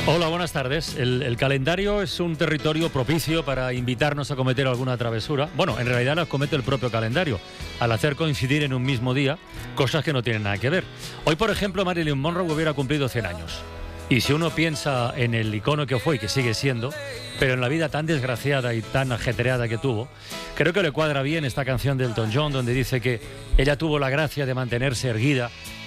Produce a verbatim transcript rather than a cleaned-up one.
Hola, buenas tardes. El, el calendario es un territorio propicio para invitarnos a cometer alguna travesura. Bueno, en realidad las comete el propio calendario, al hacer coincidir en un mismo día cosas que no tienen nada que ver. Hoy, por ejemplo, Marilyn Monroe hubiera cumplido cien años. Y si uno piensa en el icono que fue y que sigue siendo, pero en la vida tan desgraciada y tan ajetreada que tuvo, creo que le cuadra bien esta canción de Elton John, donde dice que ella tuvo la gracia de mantenerse erguida